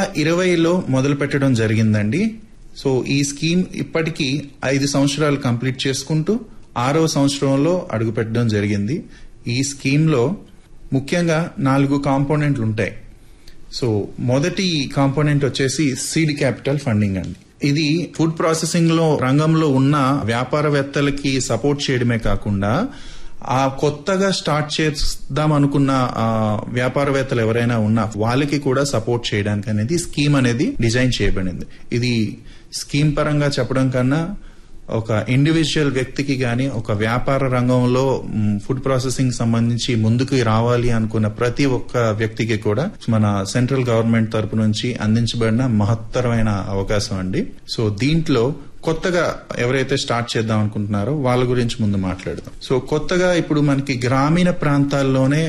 2020లో మొదలు పెట్టడం జరిగిందండి. సో ఈ స్కీమ్ ఇప్పటికీ 5 సంవత్సరాలు కంప్లీట్ చేసుకుంటూ 6వ సంవత్సరంలో అడుగు పెట్టడం జరిగింది. ఈ స్కీమ్లో ముఖ్యంగా 4 కాంపోనెంట్లు ఉంటాయి. సో మొదటి కాంపోనెంట్ వచ్చేసి సీడ్ క్యాపిటల్ ఫండింగ్ అండి. ఇది ఫుడ్ ప్రాసెసింగ్ రంగంలో ఉన్న వ్యాపారవేత్తలకి సపోర్ట్ చేయడమే కాకుండా ఆ కొత్తగా స్టార్ట్ చేద్దాం అనుకున్న వ్యాపారవేత్తలు ఎవరైనా ఉన్నా వాళ్ళకి కూడా సపోర్ట్ చేయడానికి అనేది స్కీమ్ అనేది డిజైన్ చేయబడింది. ఇది స్కీమ్ పరంగా చెప్పడం కన్నా ఒక ఇండివిజువల్ వ్యక్తికి గాని ఒక వ్యాపార రంగంలో ఫుడ్ ప్రాసెసింగ్ సంబంధించి ముందుకు రావాలి అనుకున్న ప్రతి ఒక్క వ్యక్తికి కూడా మన సెంట్రల్ గవర్నమెంట్ తరపు నుంచి అందించబడిన మహత్తరమైన అవకాశం అండి. సో దీంట్లో కొత్తగా ఎవరైతే స్టార్ట్ చేద్దాం అనుకుంటున్నారో వాళ్ళ గురించి ముందు మాట్లాడదాం. సో కొత్తగా ఇప్పుడు మనకి గ్రామీణ ప్రాంతాల్లోనే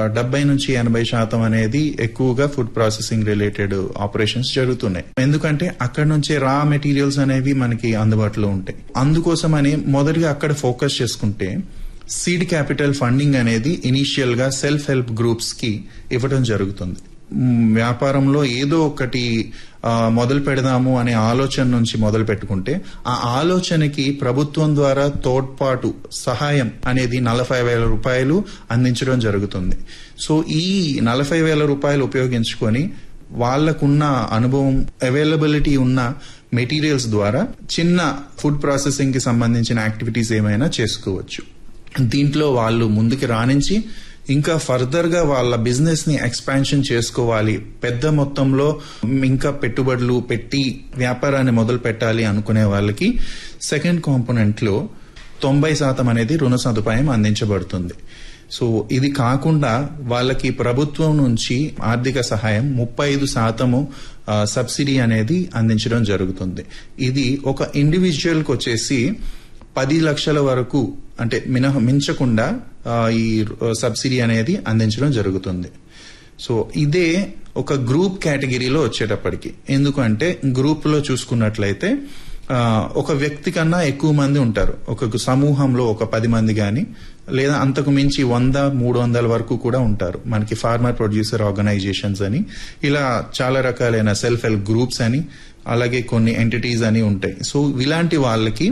70-80% అనేది ఎక్కువగా ఫుడ్ ప్రాసెసింగ్ రిలేటెడ్ ఆపరేషన్స్ జరుగుతున్నాయి. ఎందుకంటే అక్కడ నుంచే రా మెటీరియల్స్ అనేవి మనకి అందుబాటులో ఉంటాయి. అందుకోసమని మొదటిగా అక్కడ ఫోకస్ చేసుకుంటే సీడ్ క్యాపిటల్ ఫండింగ్ అనేది ఇనీషియల్ గా సెల్ఫ్ హెల్ప్ గ్రూప్స్ కి ఇవ్వడం జరుగుతుంది. వ్యాపారంలో ఏదో ఒకటి మొదలు పెడదాము అనే ఆలోచన నుంచి మొదలు పెట్టుకుంటే ఆ ఆలోచనకి ప్రభుత్వం ద్వారా తోడ్పాటు సహాయం అనేది 40,000 రూపాయలు అందించడం జరుగుతుంది. సో ఈ 40,000 రూపాయలు ఉపయోగించుకొని వాళ్లకున్న అనుభవం, అవైలబిలిటీ ఉన్న మెటీరియల్స్ ద్వారా చిన్న ఫుడ్ ప్రాసెసింగ్ కి సంబంధించిన యాక్టివిటీస్ ఏమైనా చేసుకోవచ్చు. దీంట్లో వాళ్ళు ముందుకు రాణించి ఇంకా ఫర్దర్ గా వాళ్ళ బిజినెస్ ని ఎక్స్పాన్షన్ చేసుకోవాలి, పెద్ద మొత్తంలో ఇంకా పెట్టుబడులు పెట్టి వ్యాపారాన్ని మొదలు పెట్టాలి అనుకునే వాళ్ళకి సెకండ్ కాంపోనెంట్ లో 90% అనేది రుణ సదుపాయం అందించబడుతుంది. సో ఇది కాకుండా వాళ్ళకి ప్రభుత్వం నుంచి ఆర్థిక సహాయం 35% సబ్సిడీ అనేది అందించడం జరుగుతుంది. ఇది ఒక ఇండివిజువల్ కి వచ్చేసి 10 లక్షల వరకు అంటే మించకుండా ఈ సబ్సిడీ అనేది అందించడం జరుగుతుంది. సో ఇదే ఒక గ్రూప్ కేటగిరీలో వచ్చేటప్పటికి, ఎందుకంటే గ్రూప్ లో చూసుకున్నట్లయితే ఒక వ్యక్తి కన్నా ఎక్కువ మంది ఉంటారు. ఒక సమూహంలో ఒక 10 మంది గాని లేదా అంతకు మించి 100-300 వరకు కూడా ఉంటారు. మనకి ఫార్మర్ ప్రొడ్యూసర్ ఆర్గనైజేషన్స్ అని ఇలా చాలా రకాలైన సెల్ఫ్ హెల్ప్ గ్రూప్స్ అని అలాగే కొన్ని ఎంటిటీస్ అని ఉంటాయి. సో ఇలాంటి వాళ్ళకి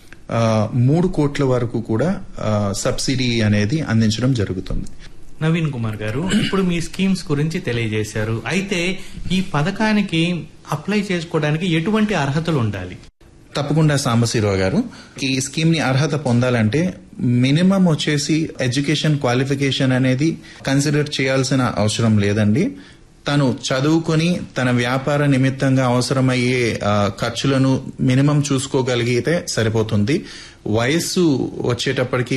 3 కోట్ల వరకు కూడా సబ్సిడీ అనేది అందించడం జరుగుతుంది. నవీన్ కుమార్ గారు, ఇప్పుడు మీ స్కీమ్స్ గురించి తెలియజేశారు. అయితే ఈ పథకానికి అప్లై చేసుకోవడానికి ఎటువంటి అర్హతలు ఉండాలి? తప్పకుండా సాంబశివరావు గారు, ఈ స్కీమ్ ని అర్హత పొందాలంటే మినిమం వచ్చేసి ఎడ్యుకేషన్ క్వాలిఫికేషన్ అనేది కన్సిడర్ చేయాల్సిన అవసరం లేదండి. తను చదువుకొని తన వ్యాపార నిమిత్తంగా అవసరమయ్యే ఖర్చులను మినిమం చూసుకోగలిగితే సరిపోతుంది. వయస్సు వచ్చేటప్పటికి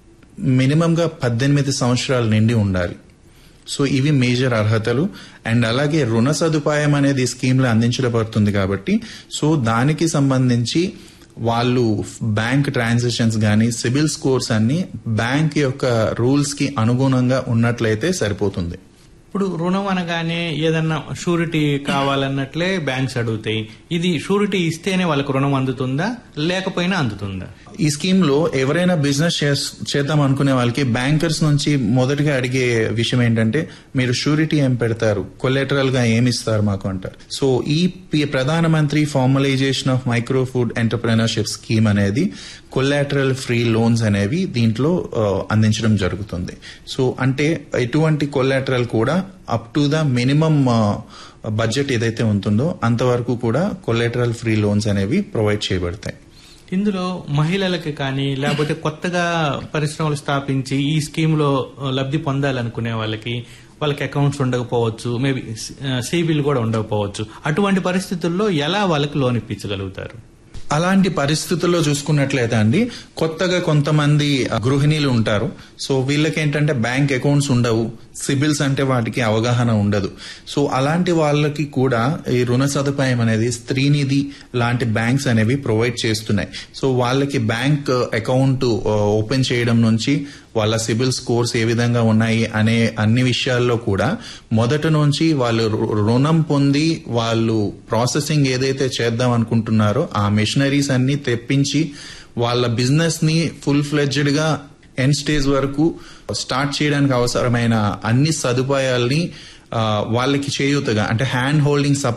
మినిమంగా 18 సంవత్సరాలు నిండి ఉండాలి. సో ఇవి మేజర్ అర్హతలు. అండ్ అలాగే రుణ సదుపాయం అనేది స్కీమ్ లో అందించబడుతుంది కాబట్టి సో దానికి సంబంధించి వాళ్ళు బ్యాంక్ ట్రాన్సాక్షన్స్ గానీ సిబిల్ స్కోర్స్ అన్ని బ్యాంక్ యొక్క రూల్స్ కి అనుగుణంగా ఉన్నట్లయితే సరిపోతుంది. ఇప్పుడు రుణం అనగానే ఏదన్నా షూరిటీ కావాలన్నట్లే బ్యాంక్స్ అడుగుతాయి. ఇది షూరిటీ ఇస్తేనే వాళ్ళకు రుణం అందుతుందా లేకపోయినా అందుతుందా? ఈ స్కీమ్ లో ఎవరైనా బిజినెస్ చేద్దాం అనుకునే వాళ్ళకి బ్యాంకర్స్ నుంచి మొదటిగా అడిగే విషయం ఏంటంటే మీరు షూరిటీ ఏం పెడతారు, కొలెటరల్ గా ఏమి ఇస్తారు మాకు అంటారు. సో ఈ ప్రధానమంత్రి formalisation of micro food entrepreneurship scheme అనేది కొలాటరల్ ఫ్రీ లోన్స్ అనేవి దీంట్లో అందించడం జరుగుతుంది. సో అంటే ఎటువంటి కొలాటరల్ కూడా up to the minimum budget ఏదైతే ఉంటుందో అంతవరకు కూడా కొలాటరల్ ఫ్రీ లోన్స్ అనేవి ప్రొవైడ్ చేయబడతాయి. ఇందులో మహిళలకి కానీ లేకపోతే కొత్తగా పరిశ్రమలు స్థాపించి ఈ స్కీమ్ లో లబ్ధి పొందాలనుకునే వాళ్ళకి అకౌంట్స్ ఉండకపోవచ్చు, మేబీ సిబిల్ కూడా ఉండకపోవచ్చు. అటువంటి పరిస్థితుల్లో ఎలా వాళ్ళకి లోన్ ఇప్పించగలుగుతారు? అలాంటి పరిస్థితుల్లో చూసుకున్నట్లయితే అండి, కొత్తగా కొంతమంది గృహిణీలు ఉంటారు. సో వీళ్ళకేంటంటే బ్యాంక్ అకౌంట్స్ ఉండవు, సిబిల్స్ అంటే వాటికి అవగాహన ఉండదు. సో అలాంటి వాళ్ళకి కూడా ఈ రుణ సదుపాయం అనేది స్త్రీనిధి లాంటి బ్యాంక్స్ అనేవి ప్రొవైడ్ చేస్తున్నాయి. సో వాళ్ళకి బ్యాంక్ అకౌంట్ ఓపెన్ చేయడం నుంచి వాళ్ళ సిబిల్ స్కోర్స్ ఏ విధంగా ఉన్నాయి అనే అన్ని విషయాల్లో కూడా మొదటి నుంచి వాళ్ళు రుణం పొంది వాళ్ళు ప్రాసెసింగ్ ఏదైతే చేద్దాం అనుకుంటున్నారో ఆ మెషినరీస్ అన్ని తెప్పించి వాళ్ళ బిజినెస్ ని ఫుల్ ఫ్లెడ్జ్డ్ గా ఎండ్ స్టేజ్ వరకు స్టార్ట్ చేయడానికి అవసరమైన అన్ని సదుపాయాల్ని వాళ్ళకి చేయూతగా అంటే హ్యాండ్ హోల్డింగ్